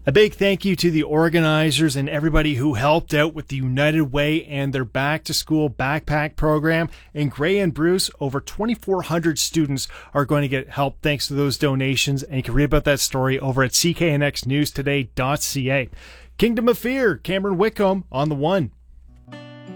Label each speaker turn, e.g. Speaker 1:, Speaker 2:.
Speaker 1: A big thank you to the organizers and everybody who helped out with the United Way and their back to school backpack program. In Grey and Bruce, over 2,400 students are going to get help thanks to those donations. And you can read about that story over at cknxnewstoday.ca. Kingdom of Fear, Cameron Whitcomb on the one.